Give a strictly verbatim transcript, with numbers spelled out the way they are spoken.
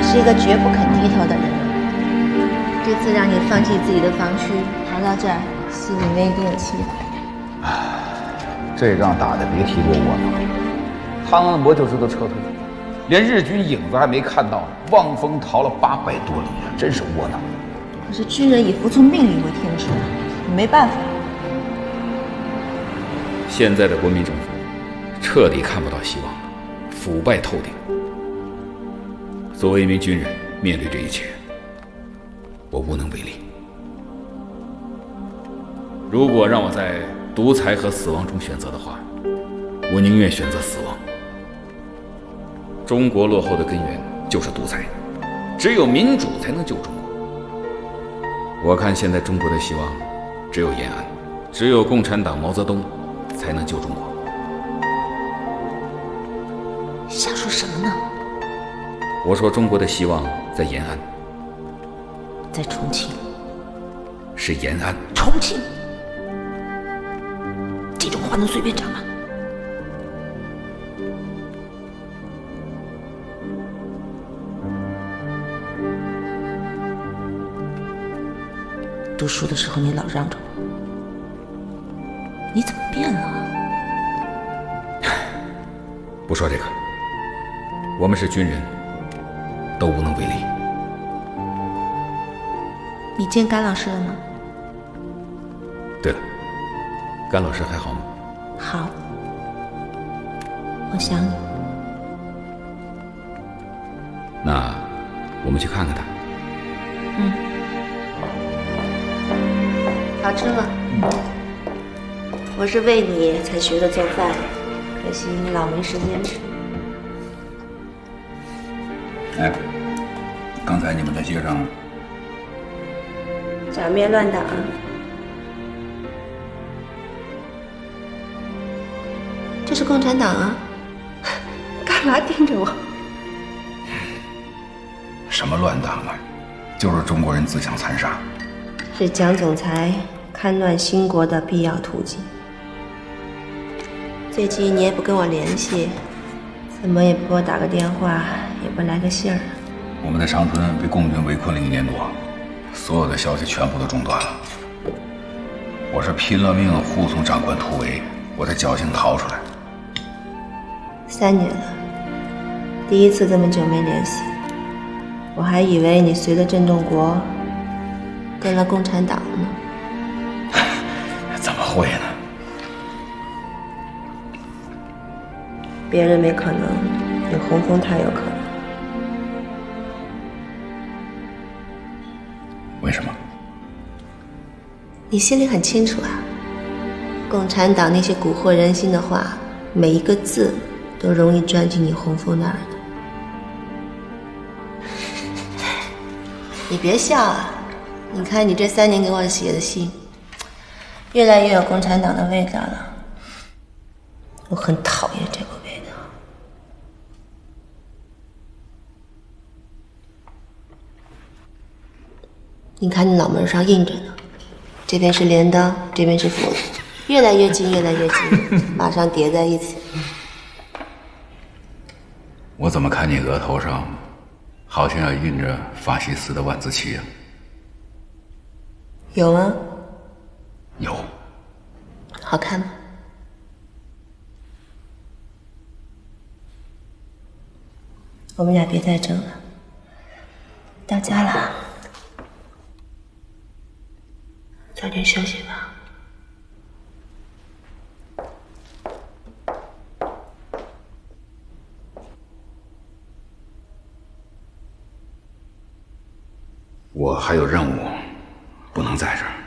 是一个绝不肯低头的人。这次让你放弃自己的防区，逃到这儿，心里面一定有气。 唉，这仗打得别提多窝囊了。他们我就知道撤退，连日军影子还没看到，望风逃了八百多里啊，真是窝囊。 可是军人以服从命令为天职，你没办法。 现在的国民政府彻底看不到希望了，腐败透顶。作为一名军人，面对这一切，我无能为力。如果让我在独裁和死亡中选择的话，我宁愿选择死亡。中国落后的根源就是独裁，只有民主才能救中国。我看现在中国的希望只有延安，只有共产党毛泽东才能救中国。 瞎说什么呢？ 我说中国的希望在延安， 在重庆。 是延安。 重庆？这种话能随便讲吗？读书的时候你老让着我，你怎么变了？ 不说这个，我们是军人，都无能为力。 你见甘老师了吗？ 对了，甘老师还好吗？ 好，我想你。 那我们去看看他。 嗯。好吃吗？我是为你才学的做饭，可惜你老没时间吃。 哎，刚才你们在街上假面乱党，这是共产党啊！干嘛盯着我？ 什么乱党啊？就是中国人自相残杀， 是蒋总裁戡乱兴国的必要途径。最近你也不跟我联系，怎么也不给我打个电话，也不来个信儿。 我们在长春被共军围困了一年多，所有的消息全部都中断了。我是拼了命护送长官突围，我才侥幸逃出来。 三年了，第一次这么久没联系，我还以为你随了震动国跟了共产党呢。 怎么会呢？ 别人没可能，你洪峰他有可能。 为什么？ 你心里很清楚啊，共产党那些蛊惑人心的话，每一个字都容易钻进你洪峰那儿的。你别笑啊，你看你这三年给我写的信，越来越有共产党的味道了。我很讨厌这个味道。你看你脑门上印着呢，这边是镰刀，这边是斧子，越来越近，越来越近，马上叠在一起。 我怎么看你额头上好像要印着法西斯的万字旗啊？ 有吗？ 有。 好看吗？我们俩别再争了，到家了，早点休息吧。 我还有任务，不能在这儿。